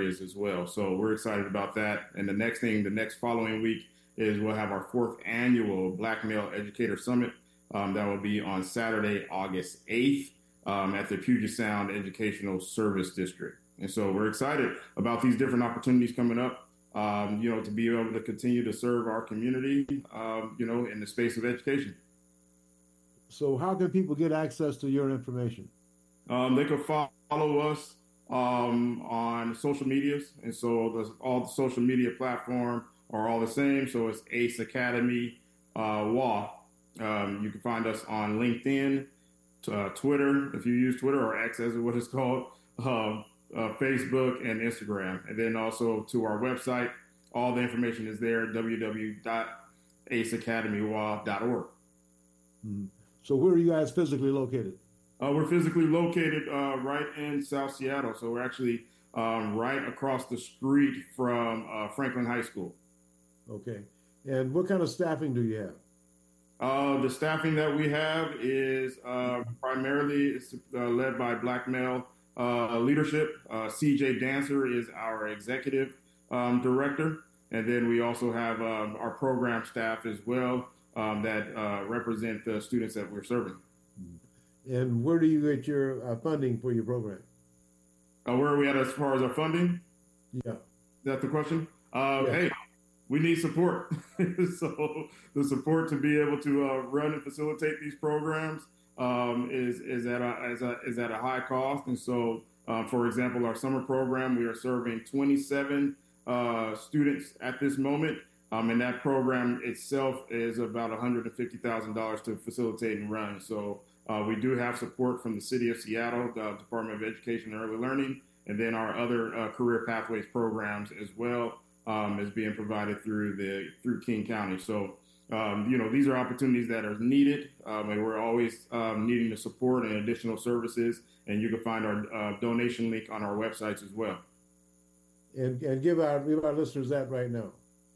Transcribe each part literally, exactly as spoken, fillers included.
areas as well. So we're excited about that. And the next thing, the next following week is we'll have our fourth annual Black Male Educator Summit. Um, that will be on Saturday, August eighth um, at the Puget Sound Educational Service District. And so we're excited about these different opportunities coming up, um, you know, to be able to continue to serve our community, um, you know, in the space of education. So how can people get access to your information? Um, they can follow us um, on social medias. And so the, all the social media platforms are all the same. So it's Ace Academy uh, W A. Um, you can find us on LinkedIn, uh, Twitter, if you use Twitter, or X as what it's called, uh, uh, Facebook and Instagram. And then also to our website, all the information is there, w w w dot ace academy w a dot org. Mm-hmm. So where are you guys physically located? Uh, we're physically located uh, right in South Seattle. So we're actually um, right across the street from uh, Franklin High School. Okay. And what kind of staffing do you have? Uh, the staffing that we have is uh, primarily it's, uh, led by Black male uh, leadership. Uh, C J Dancer is our executive um, director. And then we also have um, our program staff as well um, that uh, represent the students that we're serving. And where do you get your uh, funding for your program? Uh, where are we at as far as our funding? Yeah. Is that the question? Uh, yeah. Hey, we need support. So the support to be able to uh, run and facilitate these programs um, is is at a, is, a, is at a high cost. And so, uh, for example, our summer program, we are serving twenty-seven uh, students at this moment. Um, and that program itself is about one hundred fifty thousand dollars to facilitate and run. So uh, we do have support from the City of Seattle, the Department of Education and Early Learning, and then our other uh, career pathways programs as well. Um, is being provided through the through King County. So, um, you know, these are opportunities that are needed, um, and we're always um, needing the support and additional services. And you can find our uh, donation link on our websites as well. And and give our give our listeners that right now.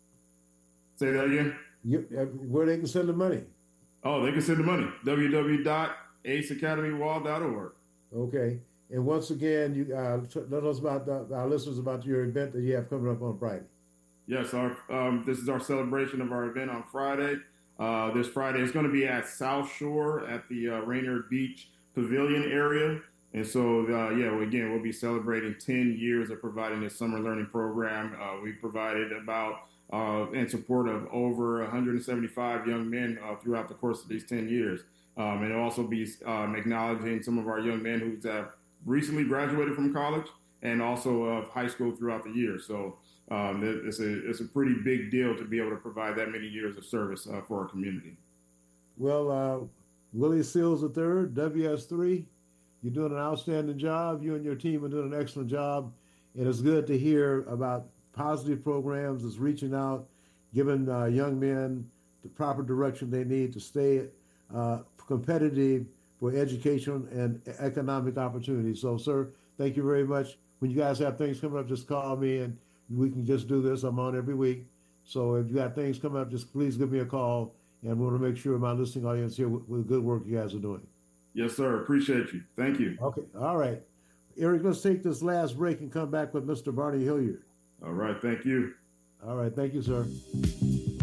Say that again. You, uh, where they can send the money. Oh, they can send the money. w w w dot ace academy w a dot org. Okay. And once again, you uh, let us about the, our listeners about your event that you have coming up on Friday. Yes, our um, this is our celebration of our event on Friday. Uh, this Friday is going to be at South Shore at the uh, Rainier Beach Pavilion area. And so, uh, yeah, again, we'll be celebrating ten years of providing this summer learning program. Uh, we provided about, uh, in support of over one hundred seventy-five young men uh, throughout the course of these ten years. Um, and it'll also be um, acknowledging some of our young men who've uh, recently graduated from college and also of high school throughout the year. So, Um, it's a it's a pretty big deal to be able to provide that many years of service uh, for our community. Well, uh, Willie Seals the third, W S three, you're doing an outstanding job. You and your team are doing an excellent job. And it's good to hear about positive programs that's reaching out, giving uh, young men the proper direction they need to stay uh, competitive for education and economic opportunities. So, sir, thank you very much. When you guys have things coming up, just call me and we can just do this. I'm on every week. So if you got things coming up, just please give me a call. And we want to make sure my listening audience here with, with the good work you guys are doing. Yes, sir. Appreciate you. Thank you. Okay. All right. Eric, let's take this last break and come back with Mister Barney Hilliard. All right. Thank you. All right. Thank you, sir.